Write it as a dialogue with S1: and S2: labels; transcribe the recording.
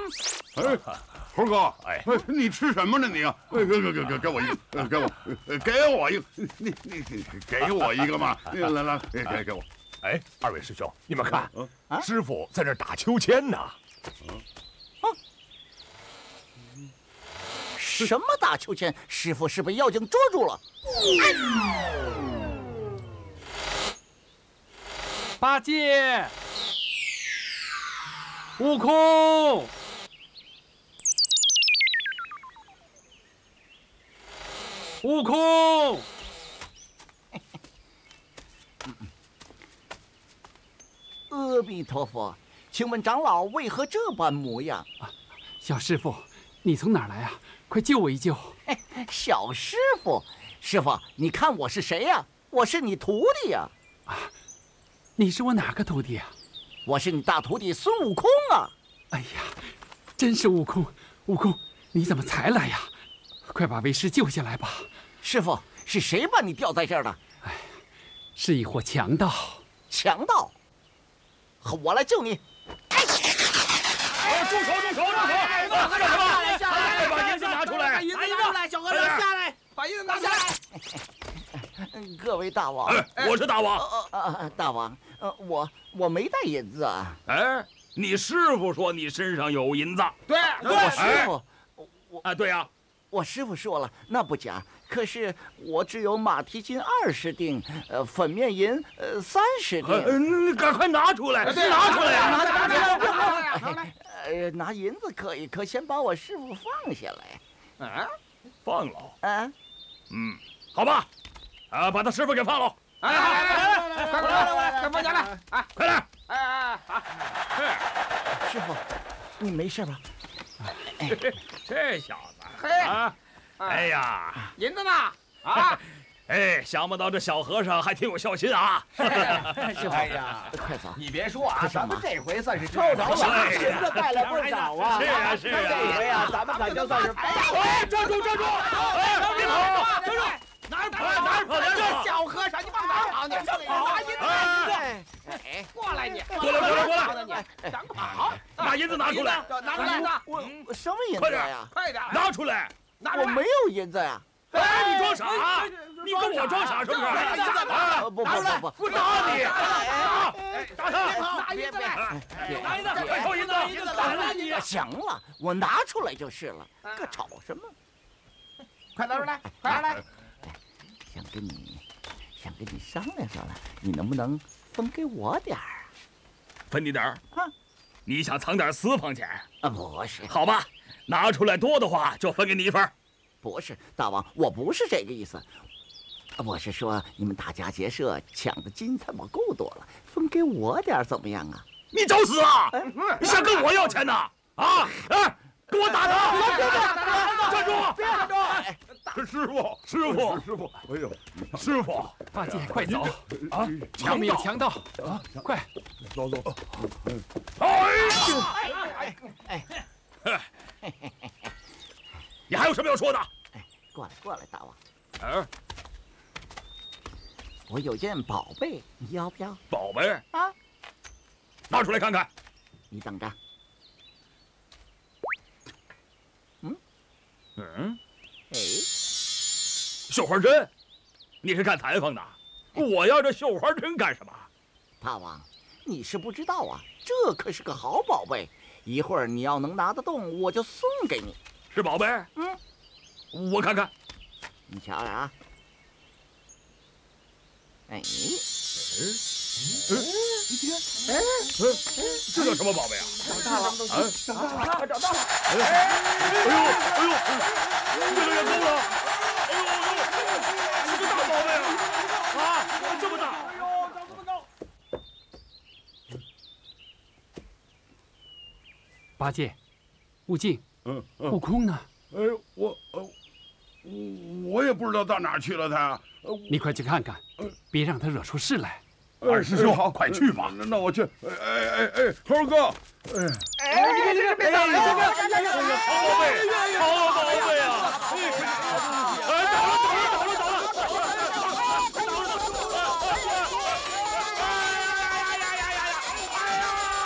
S1: 哎，猴哥，哎，你吃什么呢你？给我一个，给我一个，你给我一个嘛！来，给我。
S2: 哎，二位师兄，你们看，师傅在这打秋千呢。
S3: 什么打秋千？师傅是被妖精捉住了。
S4: 八戒，悟空，悟空。
S3: 阿弥陀佛，请问长老为何这般模样？
S4: 小师傅，你从哪儿来啊？快救我一救！
S3: 小师傅，师傅，你看我是谁呀？我是你徒弟呀！
S4: 你是我哪个徒弟啊？
S3: 我是你大徒弟孙悟空啊！
S4: 哎呀，真是悟空！悟空，你怎么才来呀？快把为师救下来吧！
S3: 师傅，是谁把你吊在这儿的？
S4: 哎，是一伙强盗。
S3: 强盗？我来救你！
S2: 住手！干什么？把银子拿出来！
S5: 把银子拿出来！小和尚下来，把银子拿下来！
S3: 各位大王，
S2: 我是大王。
S3: 大王，我没带银子啊。
S2: 哎，你师傅说你身上有银子。
S5: 对，
S3: 我师傅，
S2: 对呀。
S3: 我师傅说了，那不假。可是我只有马蹄金20锭，粉面银30锭。
S2: 你赶快拿出来！拿出来呀！
S3: 拿银子可以，可先把我师傅放下来。
S5: 啊，
S2: 放了？
S3: 啊，
S2: 好吧，把他师傅给放了。
S5: 快放下来！哎，
S2: 快来！
S3: 师傅，你没事吧？
S2: 这小子啊，哎呀，
S5: 银子呢？啊，
S2: 哎，想不到这小和尚还挺有孝心啊！
S3: 师傅，
S5: 哎呀，
S3: 快走！
S5: 你别说啊，咱们这回算是抽着
S2: 了，
S5: 银子带了不少啊！
S2: 是啊，
S5: 这回啊，咱们可就算是
S2: 哎，站住！别跑！站住！哪儿跑？
S5: 这小和尚，你往哪儿跑？你拿银子！哎，过来你！
S2: 过来！
S5: 你想跑？
S2: 把银子拿出来！
S5: 拿出来！
S3: 我什么银子呀？
S5: 快点！
S2: 拿出来！
S3: 我没有银子呀！
S2: 哎，你装傻！你跟我装傻是不是？
S3: 不，
S2: 我打你！打他！
S5: 拿银子来！
S2: 拿银子！快收银子！
S5: 银子来了你！
S3: 行了，我拿出来就是了，可吵什么？
S5: 快拿出来！快来！
S3: 想跟你商量，你能不能分给我点儿？
S2: 分你点儿？你想藏点私房钱？
S3: 不是。
S2: 好吧，拿出来多的话就分给你一份。
S3: 不是，大王，我不是这个意思。我是说，你们打家劫舍抢的金财宝够多了，分给我点儿怎么样啊？
S2: 你找死啊！你想跟我要钱呢？啊！哎，给我打他！站住！
S5: 别站住！
S2: 师傅！哎呦，师傅！
S4: 八戒，快走！啊，后面有强盗！啊，快！
S1: 走！
S2: 你还有什么要说的？
S3: 过来，大王。我有件宝贝，你要不要？
S2: 宝贝
S3: 啊，
S2: 拿出来看看。
S3: 你等着。哎，
S2: 绣花针，你是干裁缝的？我要这绣花针干什么？
S3: 大王，你是不知道啊，这可是个好宝贝，一会儿你要能拿得动，我就送给你。
S2: 是宝贝？我看看。
S3: 你瞧瞧啊。哎，
S2: 这叫什么宝贝啊？
S5: 找到了！
S2: 哎呦，越来越高了！这大宝贝啊！这么大！
S5: 哎呦，长这么高！
S4: 八戒，悟净，悟空呢？
S1: 哎，我也不知道到哪儿去了他。
S4: 你快去看看，别让他惹出事来。
S2: 二师兄，快去吧。
S1: 那我去。猴哥，
S5: 别打了！
S2: 好宝贝啊！哎，倒了！